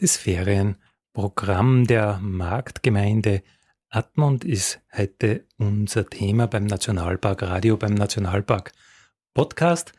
Das Ferienprogramm der Marktgemeinde Admont ist heute unser Thema beim Nationalpark Radio, beim Nationalpark Podcast.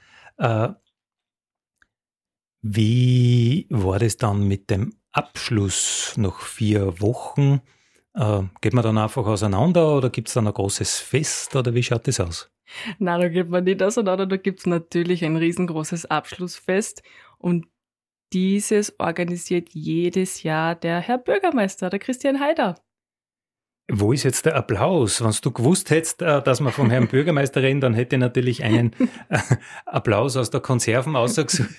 Wie war das dann mit dem Abschluss nach 4 Wochen? Geht man dann einfach auseinander oder gibt es dann ein großes Fest oder wie schaut das aus? Nein, da geht man nicht auseinander, da gibt es natürlich ein riesengroßes Abschlussfest und dieses organisiert jedes Jahr der Herr Bürgermeister, der Christian Haider. Wo ist jetzt der Applaus? Wenn du gewusst hättest, dass wir vom Herrn Bürgermeister reden, dann hätte ich natürlich einen Applaus aus der Konserven ausgesucht.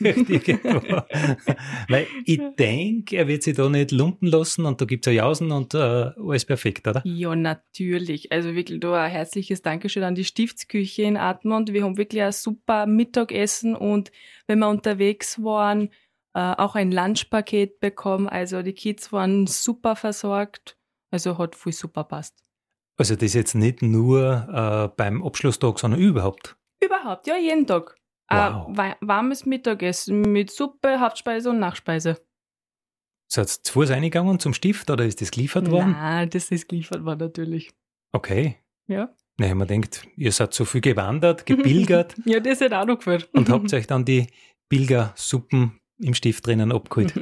Weil ich denke, er wird sich da nicht lumpen lassen und da gibt es ja Jausen und alles perfekt, oder? Ja, natürlich. Also wirklich da ein herzliches Dankeschön an die Stiftsküche in Admont. Wir haben wirklich ein super Mittagessen und wenn wir unterwegs waren, auch ein Lunchpaket bekommen. Also die Kids waren super versorgt. Also hat voll super passt. Also das jetzt nicht nur beim Abschlusstag, sondern überhaupt? Überhaupt, ja, jeden Tag. Wow. Warmes Mittagessen mit Suppe, Hauptspeise und Nachspeise. Seid ihr zu Fuß reingegangen zum Stift oder ist das geliefert worden? Nein, das ist geliefert worden natürlich. Okay. Ja. Naja, man denkt, ihr seid so viel gewandert, gepilgert. Ja, das hat auch noch gefällt. Und habt euch dann die Pilgersuppen im Stift drinnen abgeholt.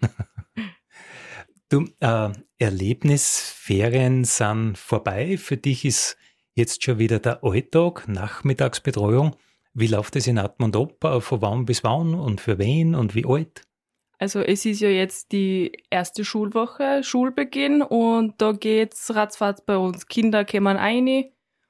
Du, Erlebnisferien sind vorbei. Für dich ist jetzt schon wieder der Alltag, Nachmittagsbetreuung. Wie läuft es in Admont ab? Von wann bis wann und für wen und wie alt? Also es ist ja jetzt die erste Schulwoche, Schulbeginn und da geht's ratzfatz bei uns. Kinder kommen rein,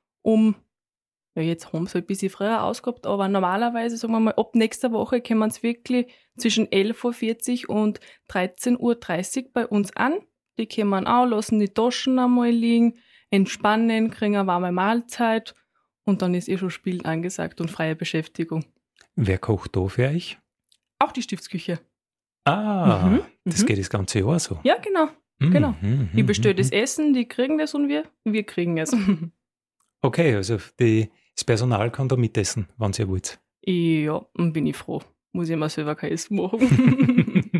jetzt haben sie ein bisschen früher ausgehabt, aber normalerweise, sagen wir mal, ab nächster Woche kommen sie wirklich zwischen 11.40 Uhr und 13.30 Uhr bei uns an. Die kommen auch, lassen die Taschen einmal liegen, entspannen, kriegen eine warme Mahlzeit und dann ist schon Spielen angesagt und freie Beschäftigung. Wer kocht da für euch? Auch die Stiftsküche. Ah, das geht das ganze Jahr so. Ja, genau. Genau. Ich bestelle das Essen, die kriegen das und wir kriegen es. Okay, also das Personal kann da mitessen, wenn ihr wollt. Ja, und bin ich froh. Muss ich mir selber kein Essen machen.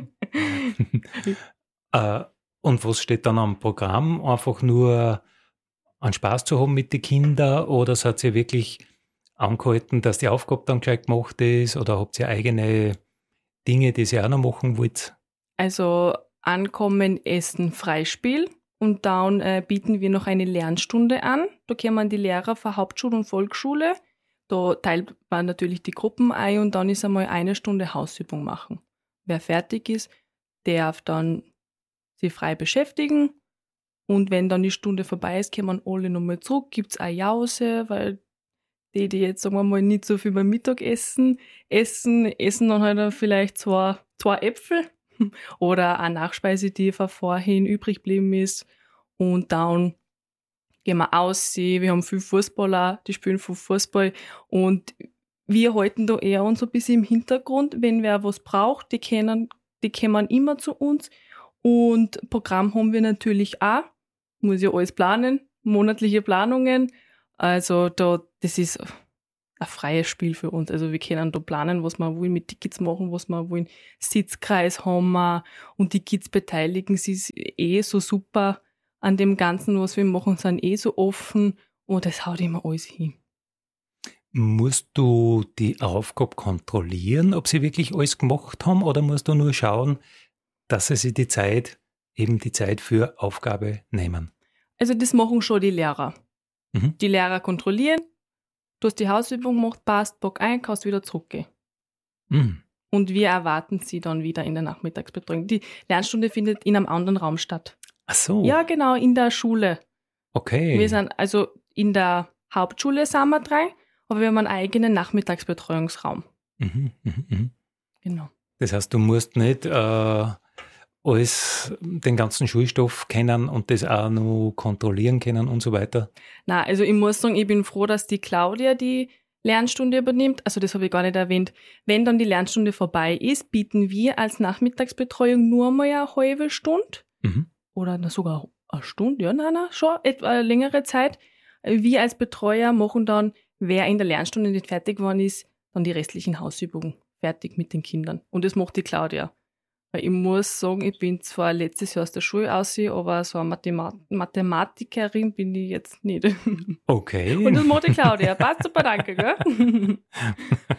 Und was steht dann am Programm? Einfach nur einen Spaß zu haben mit den Kindern oder seid ihr wirklich angehalten, dass die Aufgabe dann gleich gemacht ist oder habt ihr eigene Dinge, die ihr auch noch machen wollt? Also Ankommen, Essen, Freispiel und dann bieten wir noch eine Lernstunde an. Da kommen die Lehrer von Hauptschule und Volksschule. Da teilt man natürlich die Gruppen ein und dann ist einmal 1 Stunde Hausübung machen. Wer fertig ist, darf dann sich frei beschäftigen und wenn dann die Stunde vorbei ist, kommen alle nochmal zurück, gibt es eine Jause, weil die jetzt, sagen wir mal, nicht so viel beim Mittagessen essen dann halt vielleicht zwei Äpfel oder eine Nachspeise, die von vorhin übrig geblieben ist und dann gehen wir aussehen. Wir haben viele Fußballer, die spielen viel Fußball und wir halten da eher uns ein bisschen im Hintergrund. Wenn wer was braucht, die kommen immer zu uns. Und Programm haben wir natürlich auch. Muss ja alles planen, monatliche Planungen. Also das ist ein freies Spiel für uns. Also wir können da planen, was wir wollen, mit Tickets machen, was wir wollen. Sitzkreis haben wir und die Kids beteiligen sich so super an dem Ganzen, was wir machen, sind so offen und das haut immer alles hin. Musst du die Aufgabe kontrollieren, ob sie wirklich alles gemacht haben oder musst du nur schauen, dass sie sich die Zeit für Aufgabe nehmen? Also das machen schon die Lehrer. Die Lehrer kontrollieren, du hast die Hausübung gemacht, passt, Bock ein, kannst wieder zurückgehen. Und wir erwarten sie dann wieder in der Nachmittagsbetreuung. Die Lernstunde findet in einem anderen Raum statt. Ach so. Ja, genau, in der Schule. Okay. Wir sind also in der Hauptschule sind wir 3, aber wir haben einen eigenen Nachmittagsbetreuungsraum. Genau. Das heißt, du musst nicht den ganzen Schulstoff kennen und das auch noch kontrollieren können und so weiter? Nein, also ich muss sagen, ich bin froh, dass die Claudia die Lernstunde übernimmt. Also das habe ich gar nicht erwähnt. Wenn dann die Lernstunde vorbei ist, bieten wir als Nachmittagsbetreuung nur mal eine halbe Stunde oder sogar eine Stunde, ja, schon etwa eine längere Zeit. Wir als Betreuer machen dann, wer in der Lernstunde nicht fertig geworden ist, dann die restlichen Hausübungen fertig mit den Kindern. Und das macht die Claudia. Weil ich muss sagen, ich bin zwar letztes Jahr aus der Schule raus, aber so eine Mathematikerin bin ich jetzt nicht. Okay. Und das macht die Claudia. Passt super, danke, gell?